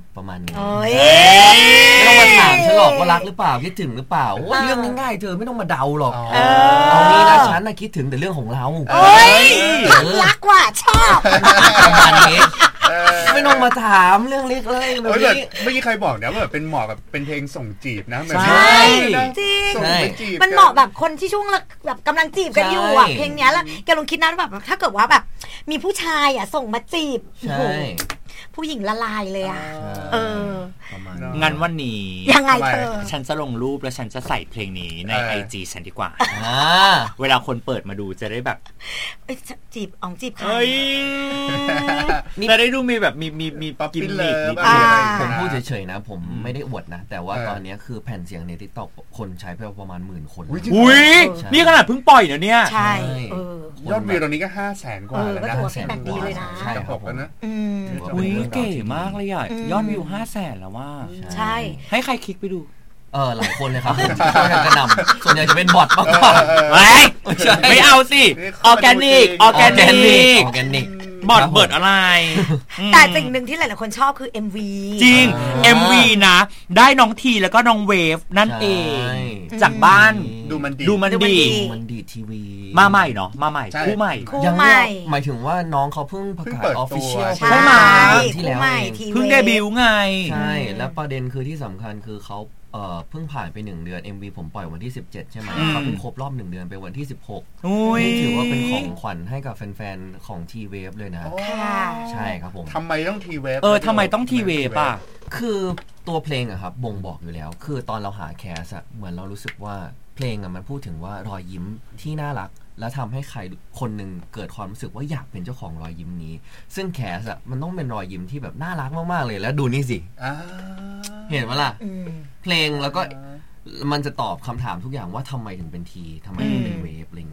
ประมาณนี้ไม่ต้องมาถามฉันหรอกว่ารักหรือเปล่าคิดถึงหรือเปล่าโอ้ยเรื่องง่ายๆเธอไม่ต้องมาเดาหรอกเอางี้นะฉันน่ะคิดถึงแต่เรื่องของเรารักว่ะชอบประมาณนี้ไม่ต้องมาถามเรื่องเล็กเลยแบบนี้เมื่อกี้ใครบอกนะว่าแบบเป็นเหมาะแบบเป็นเพลงส่งจีบนะแบบใช่จริงมันเหมาะแบบคนที่ช่วงแบบกำลังจีบกันอยู่อ่ะเพลงนี้แล้วแกลองคิดนะแบบถ้าเกิดว่าแบบมีผู้ชายอ่ะส่งมาจีบผู้หญิงละลายเลยอ่ะงั้นวันนี้ยังไงเธอฉันจะลงรูปแล้วฉันจะใส่เพลงนี้ใน IG ฉันดีกว่าเวลาคนเปิดมาดูจะได้แบบจีบอ๋องจีบใครจะได้ดูมีแบบมีกิมมิคผมพูดเฉยๆนะผมไม่ได้อวดนะแต่ว่าตอนนี้คือแผ่นเสียงใน TikTok คนใช้ไปประมาณ 10,000 คนอุ้ยนี่ขนาดเพิ่งปล่อยนะเนี่ยใช่ยอดวิวตอนนี้ก็ 500,000 กว่าแล้วนะก็ถือว่าเป็นแบบดีเลยนะใช่ครับผมนะอุ้ยเก๋มากเลยอ่ะยอดวิว 500,000 แล้วว่าใช่ให้ใครคลิกไปดูหลายคนเลยครับที่ช่วยกันกระหน่ำส่วนใหญ่จะเป็นบอทมากกว่าไม่เอาสิออร์แกนิกบอทเบิร์ดอะไรแต่สิ่งหนึ่งที่หลายๆคนชอบคือ MV จริง MV นะได้น้องทีแล้วก็น้องเวฟนั่นเองจากบ้านดูมันดีทีวีมาใหม่เนาะมาใหม่คู่ใหม่ยังไม่หมายถึงว่าน้องเขาเพิ่งประกาศ Official ใช่ไหมที่แล้วเพิ่งเดบิวต์ไงใช่แล้วประเด็นคือที่สำคัญคือเขาเพิ่งผ่านไป1 เดือน MV ผมปล่อยวันที่17ใช่ไหมเขาเพิ่งครบรอบ1 เดือนไปวันที่16นี่ถือว่าเป็นของขวัญให้กับแฟนๆของ T-Wave เลยนะใช่ครับผมทำไมต้อง T-Wave ทำไมต้อง T-Wave ป่ะคือตัวเพลงอะครับบ่งบอกอยู่แล้วคือตอนเราหาแคสอะเหมือนเรารู้สึกว่าเพลงอะมันพูดถึงว่ารอยยิ้มที่น่ารักแล้วทำให้ใครคนหนึ่งเกิดความรู้สึกว่าอยากเป็นเจ้าของรอยยิ้มนี้ซึ่งแคสอะมันต้องเป็นรอยยิ้มที่แบบน่ารักมากๆเลยแล้วดูนี่สิเห็นไหมล่ะเพลงแล้วก็มันจะตอบคำถามทุกอย่างว่าทำไมถึงเป็นทีทำไมถึงเป็นเวฟอะไร